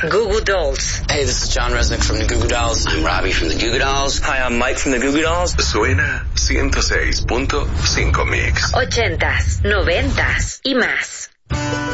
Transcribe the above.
Goo Goo Dolls. Hey, this is John Resnick from the Goo Goo Dolls. I'm Robbie from the Goo Goo Dolls. Hi, I'm Mike from the Goo Goo Dolls. Suena 106.5 Mix. 80s, 90s y más.